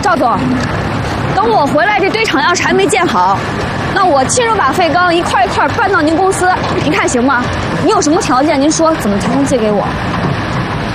赵总，等我回来，这堆厂钥匙还没建好，那我亲手把废钢一块一块搬到您公司，您看行吗？您有什么条件，您说怎么才能借给我？